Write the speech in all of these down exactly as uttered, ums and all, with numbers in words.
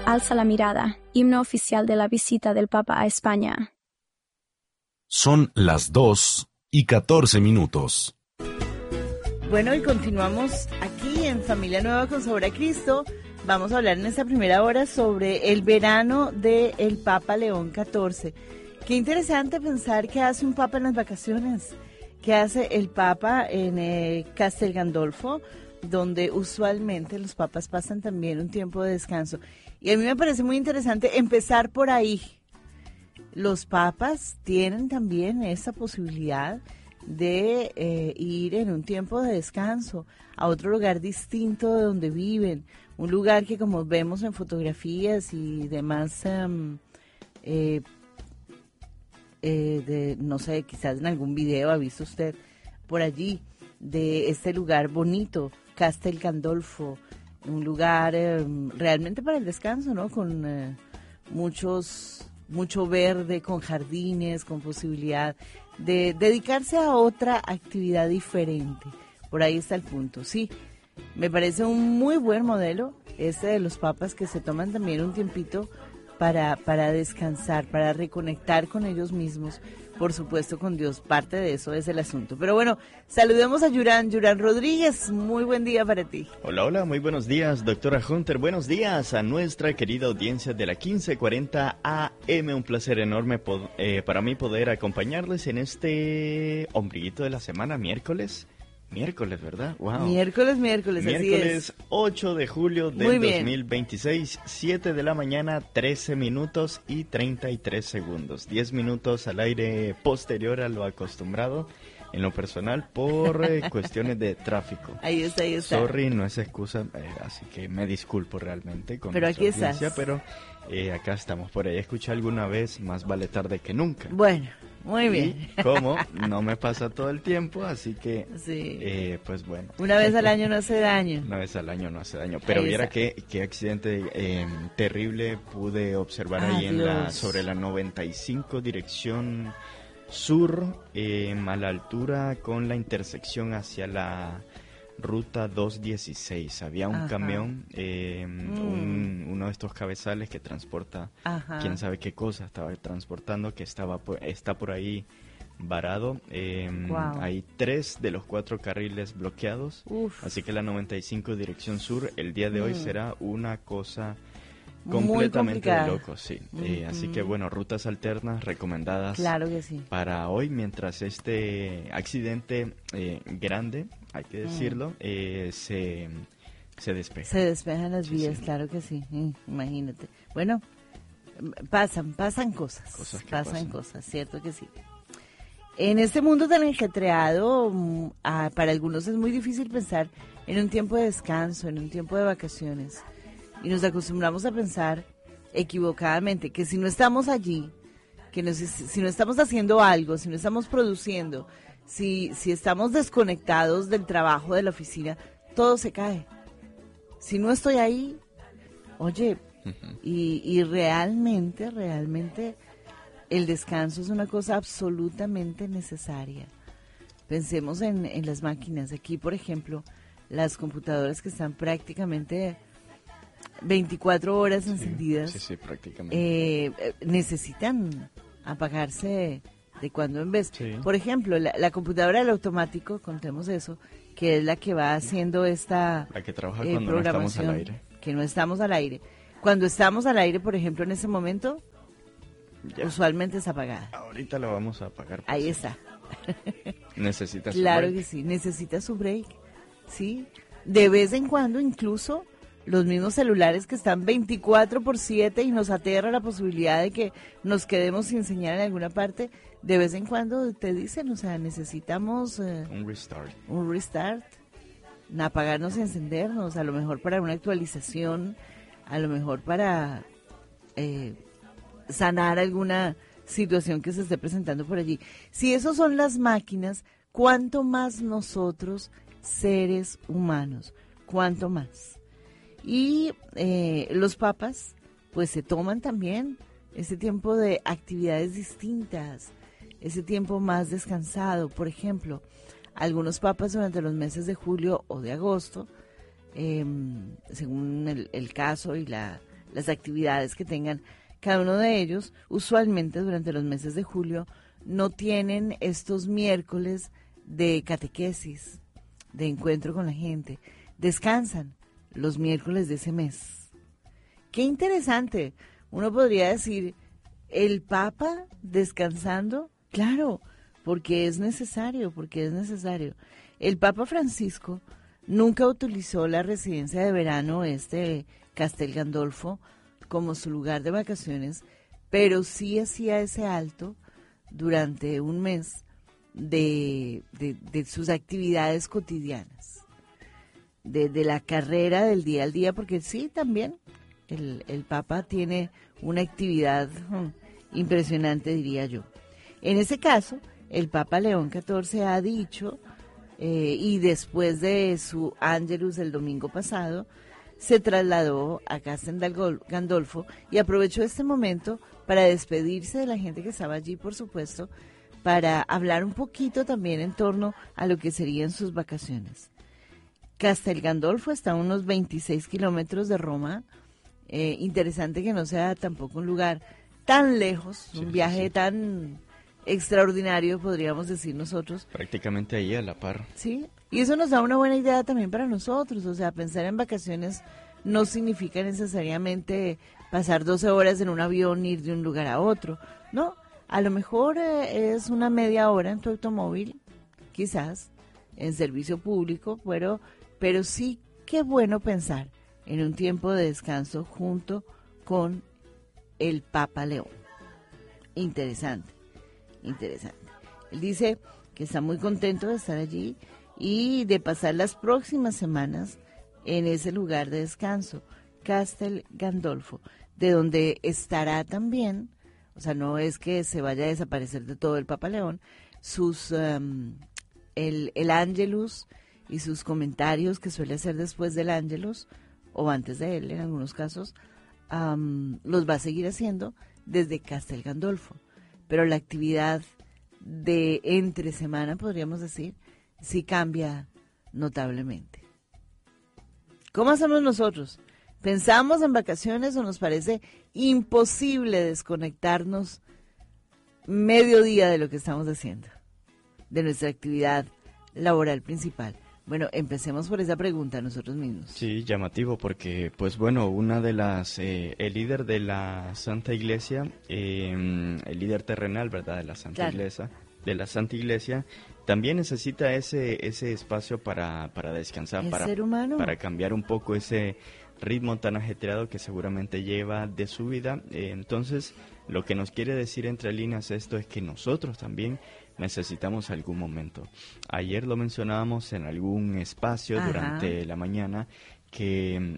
Alza la mirada, himno oficial de la visita del Papa a España. Son las dos y catorce minutos. Bueno, y continuamos aquí en Familia Nueva con Sabor a Cristo. Vamos a hablar en esta primera hora sobre el verano del Papa León catorce. Qué interesante pensar qué hace un Papa en las vacaciones, qué hace el Papa en eh, Castel Gandolfo, donde usualmente los papas pasan también un tiempo de descanso. Y a mí me parece muy interesante empezar por ahí. Los papas tienen también esa posibilidad de eh, ir en un tiempo de descanso a otro lugar distinto de donde viven, un lugar que, como vemos en fotografías y demás, um, eh, eh, de, no sé, quizás en algún video ha visto usted por allí, de este lugar bonito, Castel Gandolfo, un lugar eh, realmente para el descanso, ¿no? Con eh, muchos, mucho verde, con jardines, con posibilidad de dedicarse a otra actividad diferente. Por ahí está el punto, sí. Me parece un muy buen modelo ese de los papas, que se toman también un tiempito para, para descansar, para reconectar con ellos mismos, por supuesto con Dios. Parte de eso es el asunto. Pero bueno, saludemos a Yurán, Yurán Rodríguez, muy buen día para ti. Hola, hola, muy buenos días, doctora Hunter. Buenos días a nuestra querida audiencia de la quince cuarenta A M. Un placer enorme pod- eh, para mí poder acompañarles en este ombliguito de la semana, miércoles. Miércoles, ¿verdad? Wow. Miércoles, miércoles, Miércoles así es. ocho de julio del dos mil veintiséis, siete de la mañana, trece minutos y treinta y tres segundos. diez minutos al aire posterior a lo acostumbrado en lo personal por eh, cuestiones de tráfico. Ahí está, ahí está. Sorry, no es excusa, eh, así que me disculpo realmente con Pero aquí nuestra audiencia, estás. pero eh, acá estamos. Por ahí escuché alguna vez, más vale tarde que nunca. Bueno, muy bien. Y como no me pasa todo el tiempo, así que, Sí. eh, pues bueno. Una vez al año no hace daño. Una vez al año no hace daño. Pero Ahí viera está. qué, qué accidente eh, terrible pude observar Ah, ahí en la, Dios. sobre la noventa y cinco dirección sur, eh, a la altura con la intersección hacia la ruta doscientos dieciséis. Había un Ajá. camión, eh, Mm. un- uno de estos cabezales que transporta Ajá. quién sabe qué cosa estaba transportando, que estaba por- está por ahí varado. Eh, Guau. Hay tres de los cuatro carriles bloqueados. Uf. Así que la noventa y cinco dirección sur el día de hoy Mm. será una cosa Muy completamente de complicada. locos, sí. Eh, así que Ujú. bueno, rutas alternas recomendadas Claro que sí. para hoy, mientras este accidente eh, grande, hay que decirlo, eh, se, se despeja. Se despejan las Sí, vías, sí. claro que sí. Mm, imagínate. Bueno, pasan, pasan cosas. Cosas que pasan, pasan. cosas, cierto que sí. En este mundo tan ajetreado, mm, ah, para algunos es muy difícil pensar en un tiempo de descanso, en un tiempo de vacaciones. Y nos acostumbramos a pensar equivocadamente que si no estamos allí, que nos- si no estamos haciendo algo, si no estamos produciendo, si, si estamos desconectados del trabajo de la oficina, todo se cae. Si no estoy ahí, oye, y, y realmente, realmente el descanso es una cosa absolutamente necesaria. Pensemos en, en las máquinas. Aquí, por ejemplo, las computadoras que están prácticamente veinticuatro horas encendidas, Sí, sí, prácticamente. eh, eh, necesitan apagarse de cuando en vez. Sí. Por ejemplo, la, la computadora del automático, contemos eso, que es la que va haciendo esta La que trabaja eh, cuando no estamos al programación, aire. que no estamos al aire. Cuando estamos al aire, por ejemplo, en ese momento, Ya. usualmente es apagada. Ahorita la vamos a apagar. pues, Ahí sí. está. Necesitas Claro un que break. sí, necesita su break, ¿sí? De vez en cuando, incluso los mismos celulares que están veinticuatro por siete y nos aterra la posibilidad de que nos quedemos sin señal en alguna parte, de vez en cuando te dicen, o sea, necesitamos eh, Un restart. un restart, apagarnos y encendernos, a lo mejor para una actualización, a lo mejor para eh, sanar alguna situación que se esté presentando por allí. Si esos son las máquinas, ¿cuánto más nosotros, seres humanos? ¿Cuánto más? Y eh, los papas, pues se toman también ese tiempo de actividades distintas, ese tiempo más descansado. Por ejemplo, algunos papas durante los meses de julio o de agosto, eh, según el, el caso y la, las actividades que tengan cada uno de ellos. Usualmente durante los meses de julio no tienen estos miércoles de catequesis, de encuentro con la gente. Descansan los miércoles de ese mes. Qué interesante. Uno podría decir, ¿el Papa descansando? Claro, porque es necesario, porque es necesario. El Papa Francisco nunca utilizó la residencia de verano, este Castel Gandolfo, como su lugar de vacaciones, pero sí hacía ese alto durante un mes de, de, de sus actividades cotidianas, de, de la carrera del día al día, porque sí, también el, el Papa tiene una actividad hmm, impresionante, diría yo. En ese caso, el Papa León catorce ha dicho, eh, y después de su Angelus el domingo pasado, se trasladó a Castel Gandolfo y aprovechó este momento para despedirse de la gente que estaba allí, por supuesto, para hablar un poquito también en torno a lo que serían sus vacaciones. Castel Gandolfo está a unos veintiséis kilómetros de Roma. Eh, interesante que no sea tampoco un lugar tan lejos, un sí, viaje sí, sí. tan extraordinario, podríamos decir nosotros. Prácticamente ahí a la par. Sí, y eso nos da una buena idea también para nosotros. O sea, pensar en vacaciones no significa necesariamente pasar doce horas en un avión, ir de un lugar a otro. No, a lo mejor eh, es una media hora en tu automóvil, quizás, en servicio público, pero, pero sí, qué bueno pensar en un tiempo de descanso junto con el Papa León. Interesante, interesante. Él dice que está muy contento de estar allí y de pasar las próximas semanas en ese lugar de descanso, Castel Gandolfo, de donde estará también, o sea, no es que se vaya a desaparecer de todo el Papa León, sus um, el, el Angelus y sus comentarios que suele hacer después del Angelus, o antes de él en algunos casos, um, los va a seguir haciendo desde Castel Gandolfo. Pero la actividad de entre semana, podríamos decir, sí cambia notablemente. ¿Cómo hacemos nosotros? ¿Pensamos en vacaciones o nos parece imposible desconectarnos medio día de lo que estamos haciendo, de nuestra actividad laboral principal? Bueno, empecemos por esa pregunta nosotros mismos. Sí, llamativo porque, pues bueno, una de las, eh, el líder de la Santa Iglesia, eh, el líder terrenal, ¿verdad?, de la Santa claro. Iglesia, de la Santa Iglesia, también necesita ese ese espacio para, para descansar, para, ser humano? para cambiar un poco ese ritmo tan ajetreado que seguramente lleva de su vida. Eh, entonces, lo que nos quiere decir entre líneas esto es que nosotros también necesitamos algún momento. Ayer lo mencionábamos en algún espacio Ajá. durante la mañana que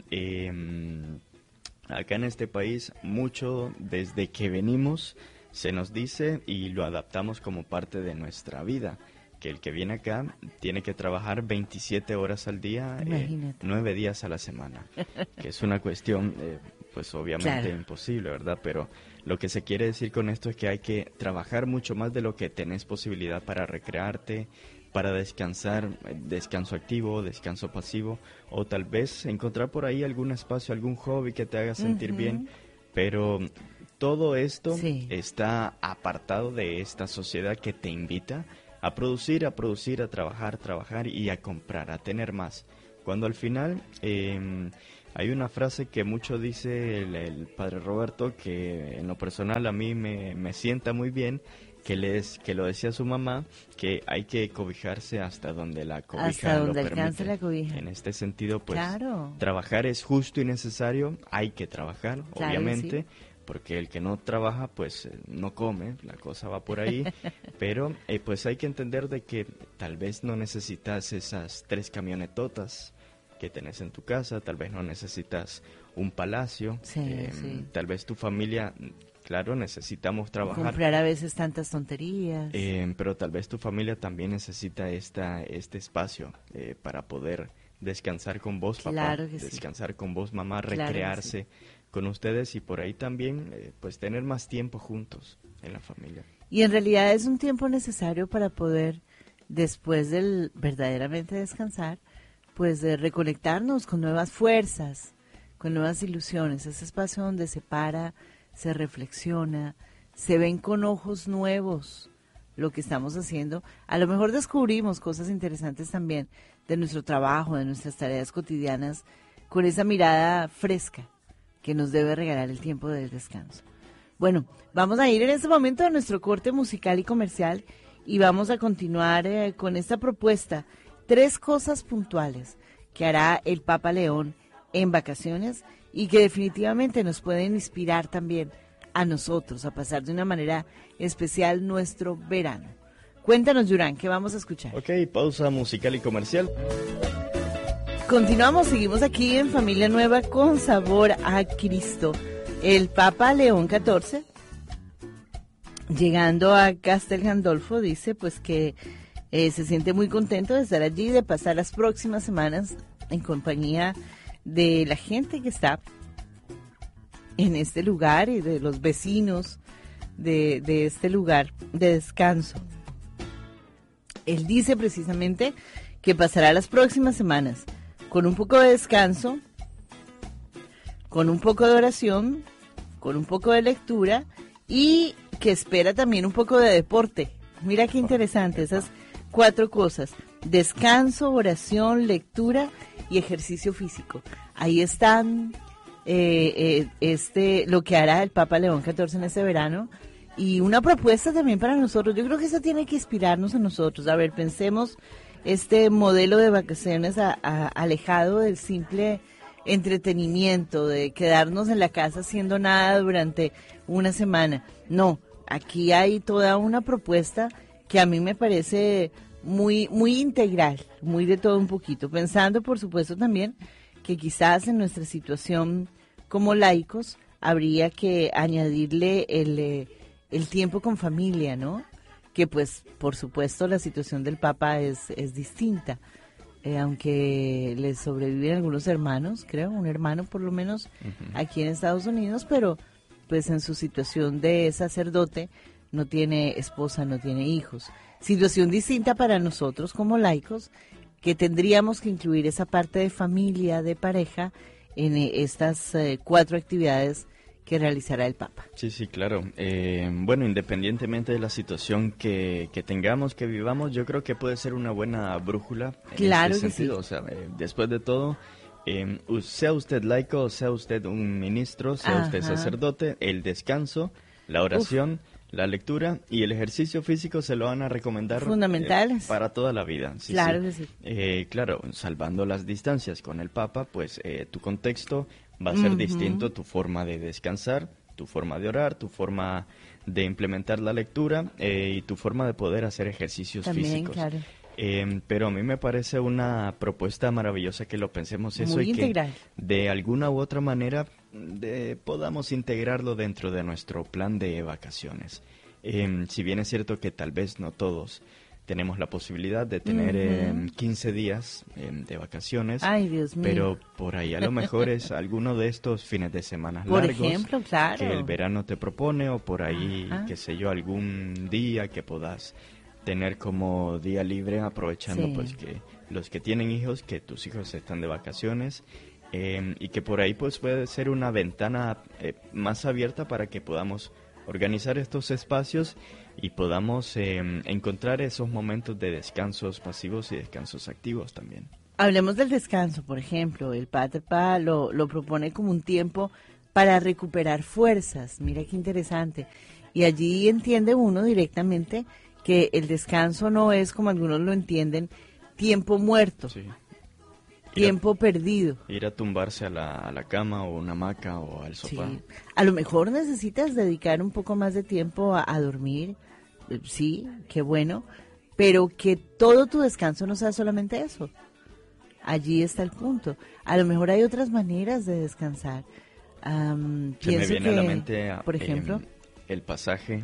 eh, acá en este país mucho desde que venimos se nos dice y lo adaptamos como parte de nuestra vida, que el que viene acá tiene que trabajar veintisiete horas al día, eh, nueve días a la semana, que es una cuestión eh, pues obviamente claro. imposible, ¿verdad? Pero lo que se quiere decir con esto es que hay que trabajar mucho más de lo que tenés posibilidad para recrearte, para descansar, descanso activo, descanso pasivo, o tal vez encontrar por ahí algún espacio, algún hobby que te haga sentir uh-huh. bien, pero todo esto sí. está apartado de esta sociedad que te invita a producir, a producir, a trabajar, trabajar y a comprar, a tener más. Cuando al final eh, hay una frase que mucho dice el, el padre Roberto, que en lo personal a mí me, me sienta muy bien, que, les, que lo decía su mamá, que hay que cobijarse hasta donde la cobija hasta donde lo alcance permite. La cobija. En este sentido, pues, claro. trabajar es justo y necesario, hay que trabajar, claro obviamente, sí. porque el que no trabaja, pues, eh, no come, la cosa va por ahí, pero, eh, pues, hay que entender de que tal vez no necesitas esas tres camionetotas que tenés en tu casa, tal vez no necesitas un palacio, sí, eh, sí. tal vez tu familia, claro, necesitamos trabajar. Comprar a veces tantas tonterías. Eh, pero tal vez tu familia también necesita esta este espacio eh, para poder descansar con vos, claro papá, que descansar sí. con vos, mamá, Claro recrearse sí. con ustedes y por ahí también, eh, pues, tener más tiempo juntos en la familia. Y en realidad es un tiempo necesario para poder, después del verdaderamente descansar, pues de reconectarnos con nuevas fuerzas, con nuevas ilusiones, ese espacio donde se para, se reflexiona, se ven con ojos nuevos lo que estamos haciendo. A lo mejor descubrimos cosas interesantes también de nuestro trabajo, de nuestras tareas cotidianas, con esa mirada fresca que nos debe regalar el tiempo del descanso. Bueno, vamos a ir en este momento a nuestro corte musical y comercial y vamos a continuar eh, con esta propuesta. Tres cosas puntuales que hará el Papa León en vacaciones y que definitivamente nos pueden inspirar también a nosotros a pasar de una manera especial nuestro verano. Cuéntanos, Yurán, ¿qué vamos a escuchar? Ok, pausa musical y comercial. Continuamos, seguimos aquí en Familia Nueva con sabor a Cristo. El Papa León catorce, llegando a Castel Gandolfo, dice pues que eh, se siente muy contento de estar allí, de pasar las próximas semanas en compañía de la gente que está en este lugar y de los vecinos de, de este lugar de descanso. Él dice precisamente que pasará las próximas semanas con un poco de descanso, con un poco de oración, con un poco de lectura y que espera también un poco de deporte. Mira qué interesante, esas cuatro cosas: descanso, oración, lectura y ejercicio físico. Ahí están eh, eh, este lo que hará el Papa León catorce en este verano y una propuesta también para nosotros. Yo creo que eso tiene que inspirarnos a nosotros. A ver, pensemos este modelo de vacaciones a, a, alejado del simple entretenimiento, de quedarnos en la casa haciendo nada durante una semana. No, aquí hay toda una propuesta que a mí me parece muy, muy integral, muy de todo un poquito, pensando por supuesto también que quizás en nuestra situación como laicos habría que añadirle el, eh, el tiempo con familia, ¿no? Que pues por supuesto la situación del Papa es, es distinta. Eh, aunque le sobreviven algunos hermanos, creo, un hermano por lo menos uh-huh. aquí en Estados Unidos, pero pues en su situación de sacerdote no tiene esposa, no tiene hijos. Situación distinta para nosotros como laicos, que tendríamos que incluir esa parte de familia, de pareja, en eh, estas eh, cuatro actividades que realizará el Papa. Sí, sí, claro. Eh, bueno, independientemente de la situación que, que tengamos, que vivamos, yo creo que puede ser una buena brújula en claro este que sentido. sí. O sea, eh, después de todo, eh, sea usted laico, sea usted un ministro, sea Ajá. usted sacerdote, el descanso, la oración, Uf. la lectura y el ejercicio físico se lo van a recomendar fundamentales eh, para toda la vida. Sí, claro sí. que sí. Eh, claro, salvando las distancias con el Papa, pues eh, tu contexto va a ser uh-huh. distinto, tu forma de descansar, tu forma de orar, tu forma de implementar la lectura eh, y tu forma de poder hacer ejercicios También, físicos. Claro. Eh, pero a mí me parece una propuesta maravillosa que lo pensemos eso Muy y integral. que de alguna u otra manera de, podamos integrarlo dentro de nuestro plan de vacaciones. Eh, si bien es cierto que tal vez no todos tenemos la posibilidad de tener uh-huh. eh, quince días eh, de vacaciones. Ay, Dios mío. Pero por ahí a lo mejor es alguno de estos fines de semana por largos ejemplo, claro. que el verano te propone, o por ahí, Ajá. qué sé yo, algún día que puedas tener como día libre, aprovechando sí. pues que los que tienen hijos, que tus hijos están de vacaciones, eh, y que por ahí pues puede ser una ventana eh, más abierta para que podamos organizar estos espacios y podamos eh, encontrar esos momentos de descansos pasivos y descansos activos también. Hablemos del descanso, por ejemplo. El Padre Pa lo, lo propone como un tiempo para recuperar fuerzas. Mira qué interesante. Y allí entiende uno directamente que el descanso no es, como algunos lo entienden, tiempo muerto, sí. tiempo a, perdido. Ir a tumbarse a la, a la cama o una hamaca o al sofá. Sí. A lo mejor necesitas dedicar un poco más de tiempo a, a dormir, sí, qué bueno, pero que todo tu descanso no sea solamente eso. Allí está el punto. A lo mejor hay otras maneras de descansar. Um, Se me viene que, a la mente, por ejemplo, eh, el pasaje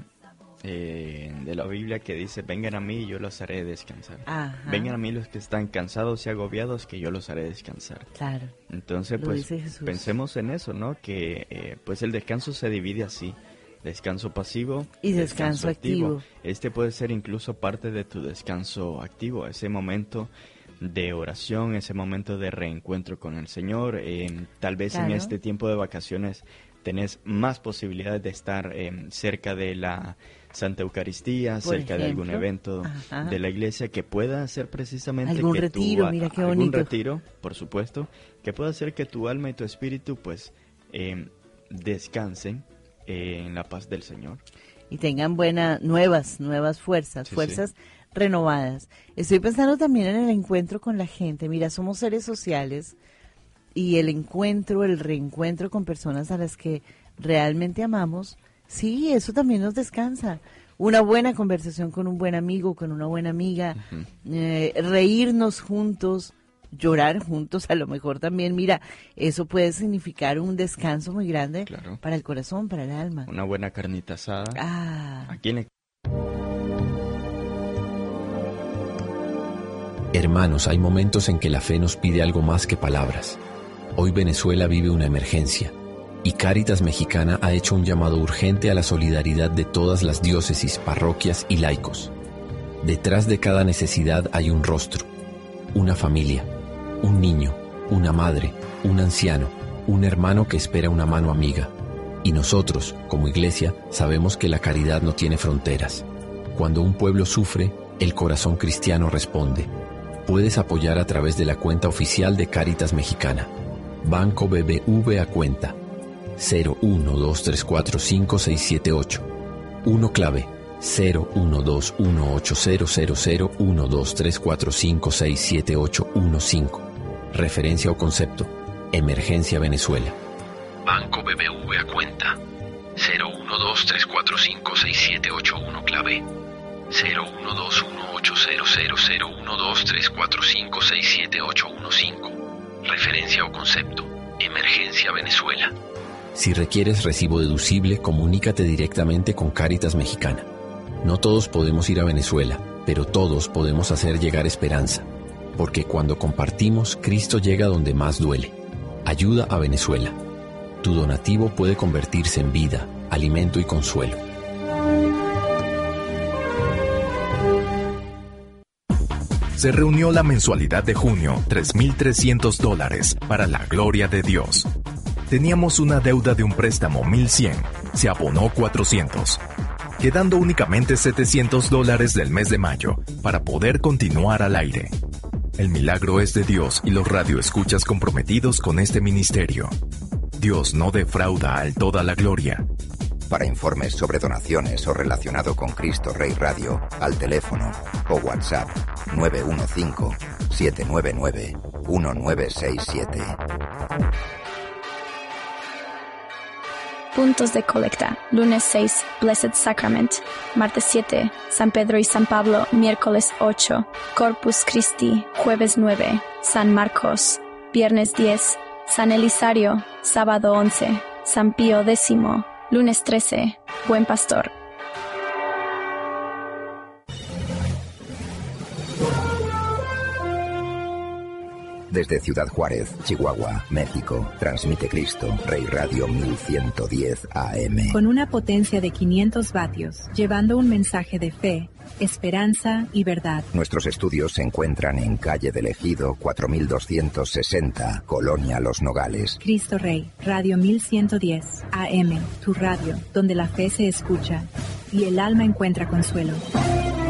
eh, de la Biblia que dice: vengan a mí y yo los haré descansar. Ajá. Vengan a mí los que están cansados y agobiados, que yo los haré descansar. Claro. Entonces, Lo pues, dice Jesús. pensemos en eso, ¿no? Que eh, pues el descanso se divide así: descanso pasivo y descanso, descanso activo. activo. Este puede ser incluso parte de tu descanso activo, ese momento de oración, ese momento de reencuentro con el Señor. Eh, tal vez Claro. en este tiempo de vacaciones tenés más posibilidades de estar eh, cerca de la Santa Eucaristía, Por cerca de algún ejemplo. evento Ajá. de la iglesia que pueda hacer precisamente Algún que retiro, tu, mira qué algún bonito. retiro, por supuesto, que pueda hacer que tu alma y tu espíritu pues eh, descansen eh, en la paz del Señor. Y tengan buenas, nuevas, nuevas fuerzas, Sí, fuerzas renovadas. Estoy pensando también en el encuentro con la gente. Mira, somos seres sociales y el encuentro, el reencuentro con personas a las que realmente amamos, sí, eso también nos descansa. Una buena conversación con un buen amigo, con una buena amiga, Ujú. eh, reírnos juntos, llorar juntos, a lo mejor también, mira, eso puede significar un descanso muy grande Claro. para el corazón, para el alma. Una buena carnita asada. Ah, Aquí en el Hermanos, hay momentos en que la fe nos pide algo más que palabras. Hoy Venezuela vive una emergencia y Cáritas Mexicana ha hecho un llamado urgente a la solidaridad de todas las diócesis, parroquias y laicos. Detrás de cada necesidad hay un rostro, una familia, un niño, una madre, un anciano, un hermano que espera una mano amiga. Y nosotros, como iglesia, sabemos que la caridad no tiene fronteras. Cuando un pueblo sufre, el corazón cristiano responde. Puedes apoyar a través de la cuenta oficial de Cáritas Mexicana. Banco B B V a cuenta cero uno dos tres cuatro cinco seis siete ocho. uno clave cero uno dos uno ocho cero cero cero uno dos tres cuatro cinco seis siete ocho uno cinco. Referencia o concepto: Emergencia Venezuela. Banco B B V a cuenta cero uno dos tres cuatro cinco seis siete ocho uno clave cero uno dos uno ocho cero cero cero uno dos tres cuatro cinco seis siete ocho uno cinco. Referencia o concepto: Emergencia Venezuela. Si requieres recibo deducible, comunícate directamente con Cáritas Mexicana. No todos podemos ir a Venezuela, pero todos podemos hacer llegar esperanza, porque cuando compartimos, Cristo llega donde más duele. Ayuda a Venezuela. Tu donativo puede convertirse en vida, alimento y consuelo. Se reunió la mensualidad de junio, tres mil trescientos dólares, para la gloria de Dios. Teníamos una deuda de un préstamo mil cien, se abonó cuatrocientos, quedando únicamente setecientos dólares del mes de mayo para poder continuar al aire. El milagro es de Dios y los radioescuchas comprometidos con este ministerio. Dios no defrauda al toda la gloria. Para informes sobre donaciones o relacionado con Cristo Rey Radio, al teléfono o WhatsApp nueve uno cinco, siete nueve nueve, uno nueve seis siete. Puntos de colecta. Lunes seis, Blessed Sacrament. Martes siete, San Pedro y San Pablo. Miércoles ocho, Corpus Christi. Jueves nueve, San Marcos. Viernes diez, San Elisario. Sábado once, San Pío X. Lunes trece, Buen Pastor. Desde Ciudad Juárez, Chihuahua, México, transmite Cristo Rey Radio mil ciento diez A M. Con una potencia de quinientos vatios, llevando un mensaje de fe, esperanza y verdad. Nuestros estudios se encuentran en calle del Ejido cuatro mil doscientos sesenta, Colonia Los Nogales. Cristo Rey, Radio mil ciento diez A M, tu radio, donde la fe se escucha y el alma encuentra consuelo.